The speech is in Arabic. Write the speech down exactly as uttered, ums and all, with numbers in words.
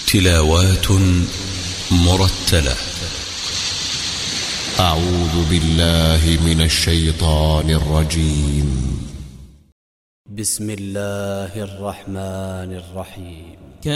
تلاوات مرتلة. أعوذ بالله من الشيطان الرجيم. بسم الله الرحمن الرحيم.